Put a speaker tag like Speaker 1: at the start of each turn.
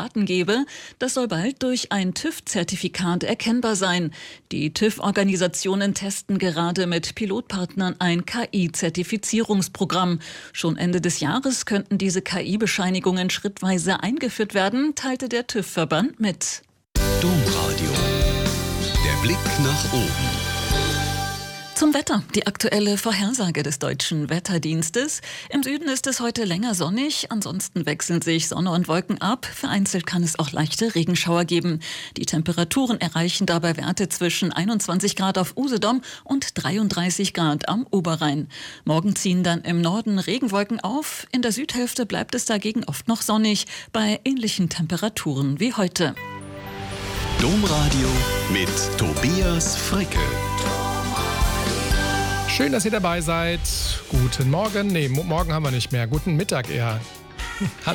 Speaker 1: Daten gebe, das soll bald durch ein TÜV-Zertifikat erkennbar sein. Die TÜV-Organisationen testen gerade mit Pilotpartnern ein KI-Zertifizierungsprogramm. Schon Ende des Jahres könnten diese KI-Bescheinigungen schrittweise eingeführt werden, teilte der TÜV-Verband mit.
Speaker 2: Domradio. Der Blick nach oben.
Speaker 1: Zum Wetter. Die aktuelle Vorhersage des Deutschen Wetterdienstes. Im Süden ist es heute länger sonnig, ansonsten wechseln sich Sonne und Wolken ab. Vereinzelt kann es auch leichte Regenschauer geben. Die Temperaturen erreichen dabei Werte zwischen 21 Grad auf Usedom und 33 Grad am Oberrhein. Morgen ziehen dann im Norden Regenwolken auf. In der Südhälfte bleibt es dagegen oft noch sonnig, bei ähnlichen Temperaturen wie heute.
Speaker 2: Domradio mit Tobias Fricke.
Speaker 3: Schön, dass ihr dabei seid. Guten Morgen. Nee, morgen haben wir nicht mehr. Guten Mittag eher. Hallo.